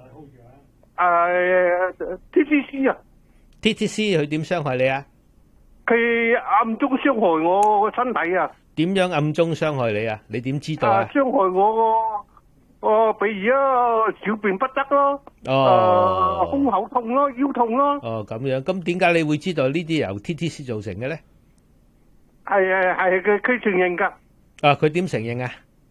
？TTC 啊 ，TTC 佢點傷害你啊？ 佢暗中傷害我個身體啊！ 點樣暗中傷害你啊？你點知道啊？ 傷害我比如小便不得咯，胸口痛咯，腰痛咯。 咁樣，咁點解你會知道呢啲由 TTC 造成嘅咧？ 係佢承認噶。 佢點承認啊？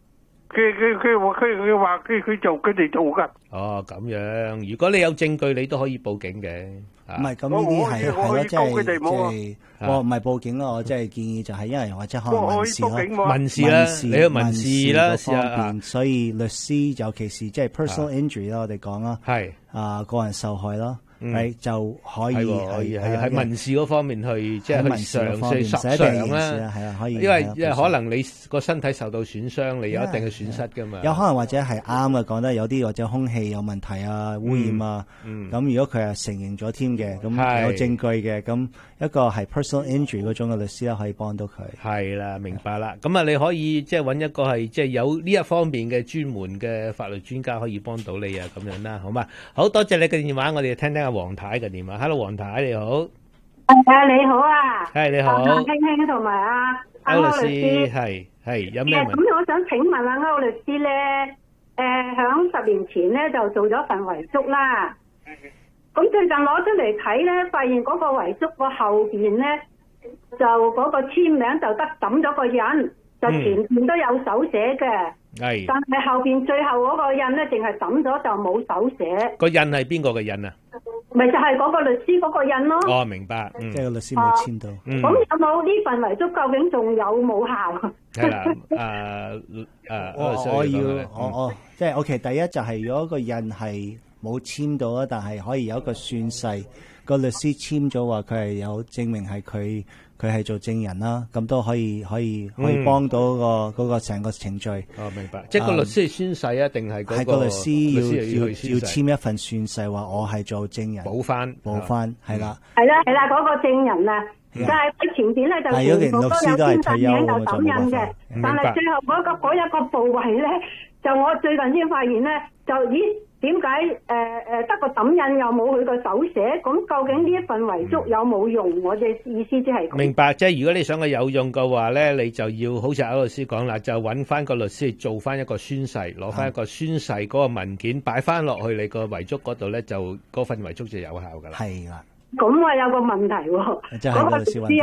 佢話佢哋做噶。 咁樣，如果你有證據，你都可以報警嘅。 唔係，咁呢啲係咯，即係我唔係報警咯，我即係建議就係因為或者可能民事啦， 民事啦，你去民事啦， 方便，所以律師尤其是即係 personal injury 啦，我哋講啦， 係個人受害啦。就可以喺民事嗰方面去，即係去嘗試索償啦。 係啊，可以。 因為可能你個身體受到損傷，你有一定嘅損失噶嘛。 有可能或者係啱嘅，講得有啲或者空氣有問題啊、污染啊。咁如果佢係承認咗添嘅，咁有證據嘅，咁一個係 personal injury 嗰種嘅律師咧，可以幫到佢。 係啦，明白啦。咁啊，你可以即係揾一個係即係有呢一方面嘅專門嘅法律專家可以幫到你啊，咁樣啦，好嘛？好多謝你嘅電話，我哋聽聽黃太嘅電話。Hello， 黃太你好。 你好啊。 係你好。 興興同埋歐律師。 係有咩問題？ 咁我想請問下歐律師咧，響10年前咧就做咗份遺囑啦。咁最近攞出嚟睇咧，發現嗰個遺囑個後邊咧，就嗰個簽名就得抌咗個印，就前邊都有手寫嘅。係。但係後邊最後嗰個印咧，淨係抌咗就冇手寫。 個印係邊個嘅印啊？ 咪就係嗰個律師嗰個印咯。 明白。 即係個律師冇簽到。 咁有冇呢份遺囑究竟仲有冇效？ 係啦。我即係 OK。第一就係如果個印係冇簽到啦，但係可以有一個宣誓，個律師簽咗話佢係有證明係佢係做證人啦，咁都可以幫到嗰個成個程序。 明白。即係個律師係宣誓啊，定係嗰個律師要簽一份宣誓，話我係做證人。補翻係啦。 係啦，嗰個證人啊，但係佢前邊咧就全部都有簽實名，就抌印嘅。但係最後嗰一個部位咧，就我最近先發現咧，就點解得個抌印又冇佢個手寫？咁究竟呢一份遺囑有冇用？我嘅意思即係明白，即係如果你想佢有用嘅話咧，你就要好似歐律師講啦，就揾翻個律師做翻一個宣誓，攞翻一個宣誓嗰個文件擺翻落去你個遺囑嗰度咧，就嗰份遺囑就有效噶啦。 係啦。 咁我有個問題喎，嗰個律師啊，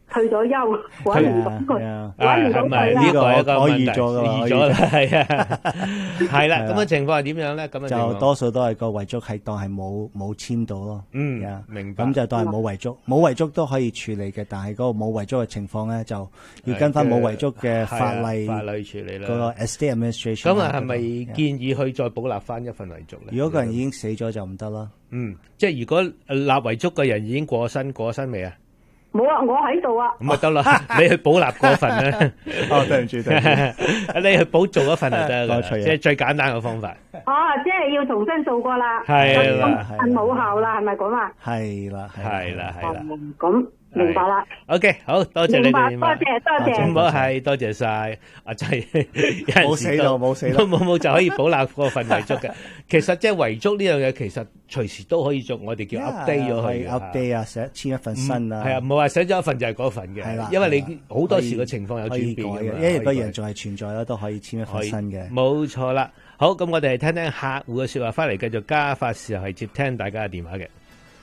退咗休，揾唔到佢，揾唔到佢啦。 呢個係一個問題， 預咗㗎啦， 預咗啦，係啊，係啦。咁嘅情況係點樣咧？咁就多數都係個遺囑係當係冇簽到咯。 明白。 咁就當係冇遺囑，冇遺囑都可以處理嘅，但係嗰個冇遺囑嘅情況咧，就要跟翻冇遺囑嘅法例處理啦。 嗰個 estate administration。 咁啊，係咪建議佢再補立翻一份遺囑咧？ 如果個人已經死咗就唔得啦。 即係如果立遺囑嘅人已經過咗身未啊？ 冇啊，我喺度啊。 咁咪得啦，你去補立嗰份啦。 對唔住， 你去補做一份就得啦，即係最簡單嘅方法。 即係要重新做過啦。 係啦， 係冇效啦，係咪咁啊？ 係啦。 咁明白啦。 OK， 好多謝你哋。 多謝。 唔好係，多謝晒。真係冇死到， 冇就可以補立嗰份遺囑嘅。其實即係遺囑呢樣嘢，其實隨時都可以做，我哋叫 update 咗佢。 update 啊，簽一份新啊。 係啊，唔係話寫咗一份就係嗰份嘅。係啦，因為你好多時嘅情況有轉變嘅。 因為個人仲係存在啦，都可以簽一份新嘅。 冇錯啦。好，咁我哋聽聽客戶嘅說話，翻嚟繼續加法時候係接聽大家嘅電話嘅。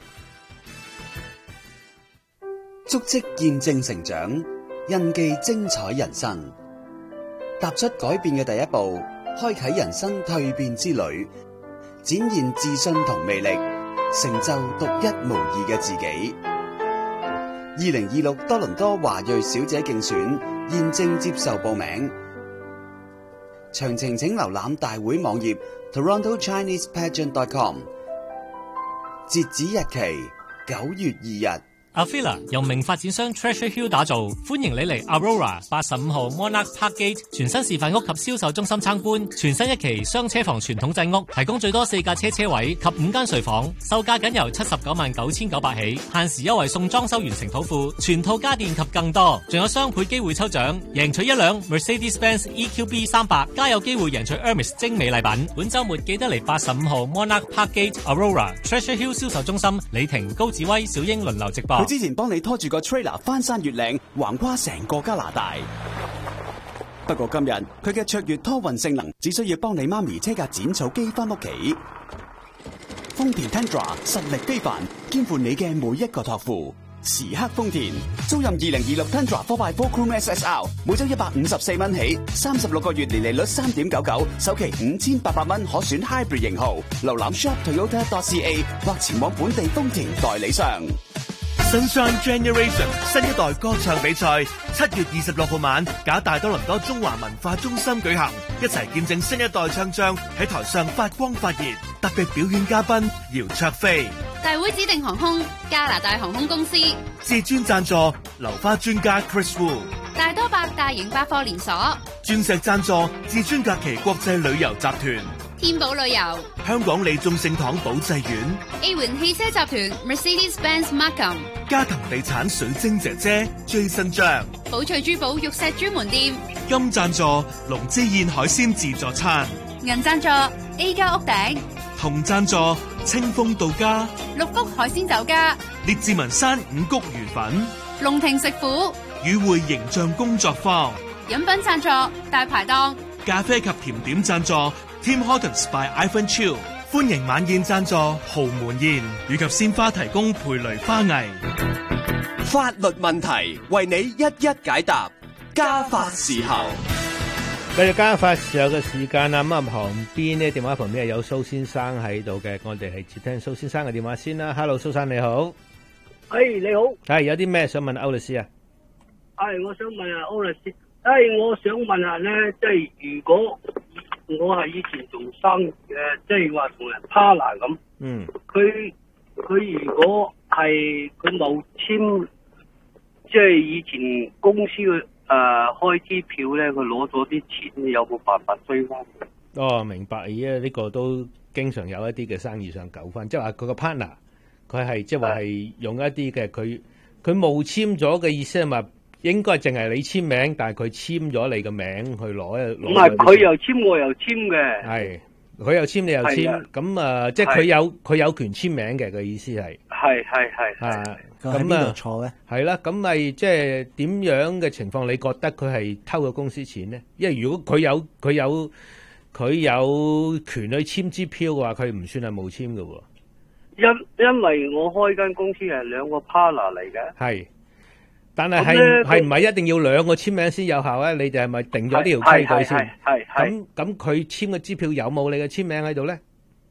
足跡見證成長，印記精彩人生。踏出改變嘅第一步，開啟人生蛻變之旅，展現自信同魅力，成就獨一無二嘅自己。2026多倫多華裔小姐競選現正接受報名，詳情請瀏覽大會網頁 TorontoChinesePageant.com。截止日期9月2日。 Avila 由名發展商 Treasure Hill 打造，歡迎你嚟 Aurora 85號 Monarch Park Gate 全新示範屋及銷售中心參觀。全新一期雙車房傳統製屋，提供最多4架車位及5間睡房，售價僅由799900起，限時優惠送裝修完成土庫、全套家電及更多，仲有雙倍機會抽獎，贏取一輛 Mercedes-Benz EQB 300，加有機會贏取 Hermes 精美禮品。本週末記得嚟85號 Monarch Park Gate Aurora Treasure Hill 銷售中心，李婷、高志威、小英輪流直播。 之前幫你拖住個 trailer 翻山越嶺，橫跨成個加拿大。不過今日佢嘅卓越拖運性能，只需要幫你媽咪車架剪草機翻屋企。豐田 Tundra 實力非凡，肩負你嘅每一個託付。時刻豐田，租賃2026 Tundra 4x4 Chrome SSR， 每週154蚊起，36個月年利率3.99，首期5800蚊可選 Hybrid 型號。瀏覽 shoptoyota.ca 或前往本地豐田代理商。 Sunshine Generation 新一代歌唱比賽7月26號晚，假大多倫多中華文化中心舉行，一齊見證新一代唱將喺台上發光發熱。特別表演嘉賓姚焯菲， 大會指定航空加拿大航空公司， 至尊贊助流花專家 Chris Wu， 大多百大型百貨連鎖， 鑽石贊助至尊假期國際旅遊集團， 天寶旅遊， 香港李眾聖堂保濟院， A 環汽車集團 Mercedes-Benz Markham， 嘉騰地產水晶姐姐 Jason 張， 寶翠珠寶玉石專門店， 金贊助龍之燕海鮮自助餐， 銀贊助 A 家屋頂， 銅贊助清風到家， 六福海鮮酒家， 列治文山五穀魚粉， 龍庭食府， 與會形象工作坊， 飲品贊助大排檔， 咖啡及甜點贊助 Tim Hortons by Ivan Chiu， 歡迎晚宴贊助豪門宴，以及鮮花提供培蕾花藝。 法律問題為你一一解答，加法時候。 繼續加法時候嘅時間啦，咁啊旁邊呢電話旁邊係有蘇先生喺度嘅，我哋係接聽蘇先生嘅電話先啦。Hello， 蘇生你好。 你好。 係有啲咩想問歐律師啊？ 我想問下歐律師，我想問下咧，即係如果我係以前做生意嘅，即係話同人 partner 咁，佢如果係佢冇簽，即係以前公司嘅開支票咧，佢攞咗啲錢，有冇辦法追翻？ 哦，明白。而家呢個都經常有一啲嘅生意上糾紛，即係話佢個 partner 佢係即係話係用一啲嘅佢冇簽咗嘅意思係話應該淨係你簽名，但係佢簽咗你嘅名去攞。 唔係佢又簽我又簽嘅。 係佢又簽你又簽，咁即係佢有權簽名嘅意思係。係。咁喺邊度錯咧？ 係啦，咁咪即係點樣嘅情況？你覺得佢係偷咗公司錢咧？因為如果佢有權去簽支票嘅話，佢唔算係冇簽嘅喎。因為我開間公司係兩個 partner 嚟嘅。 係。 但係係唔係一定要兩個簽名先有效咧？你哋係咪定咗呢條規矩先？係。咁佢簽嘅支票有冇你嘅簽名喺度咧？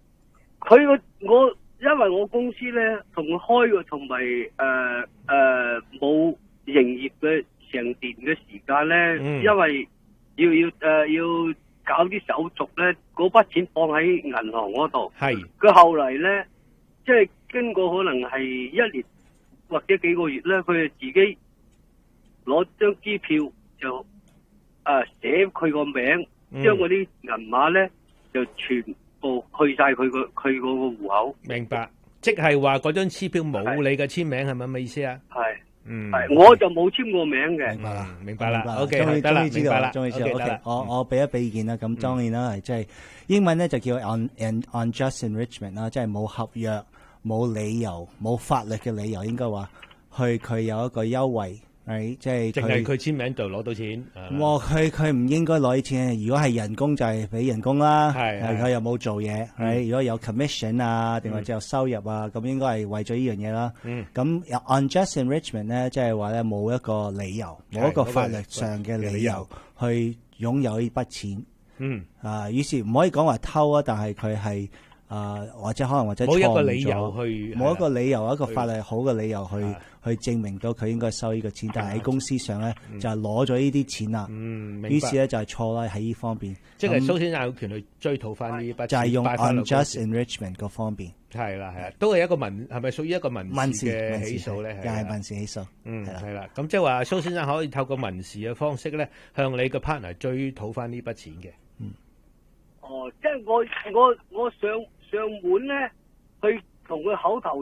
因為我公司咧同佢開嘅同埋冇營業嘅成年嘅時間咧，因為要搞啲手續咧，嗰筆錢放喺銀行嗰度。係。佢後嚟咧，即係經過可能係1年或者幾個月咧，佢就自己攞張支票就寫佢個名，將嗰啲銀碼咧就全部去晒佢個戶口。 明白，即係話嗰張支票冇你嘅簽名，係咪咁嘅意思啊？ 係。係，我就冇簽過名嘅。 明白啦。OK， 終於知道啦。 OK， 我俾一俾意見啦。咁當然啦，係即係英文咧就叫 unjust enrichment 啦，即係冇合約、冇理由、冇法律嘅理由，應該話佢有一個優惠。即係淨係佢簽名就攞到錢。 佢唔應該攞啲錢。如果係人工就係俾人工啦。佢又冇做嘢。如果有 commission 啊，定或者有收入啊，咁應該係為咗呢樣嘢啦。咁 unjust enrichment 咧，即係話咧冇一個理由，冇一個法律上嘅理由去擁有呢筆錢。於是唔可以講話偷啊，但係佢係或者冇一個理由去， 冇一個理由，一個法律好嘅理由去證明到佢應該收呢個錢，但係喺公司上咧就係攞咗呢啲錢啦。於是咧就係錯啦喺呢方面。 即係蘇先生有權去追討翻呢筆錢， 就係用 unjust enrichment 嗰方面。 係啦，都係一個係咪屬於一個民事嘅起訴咧？ 又係民事起訴。 係啦。咁即係話蘇先生可以透過民事嘅方式咧，向你個 partner 追討翻呢筆錢嘅。 即係我上門咧，去同佢口頭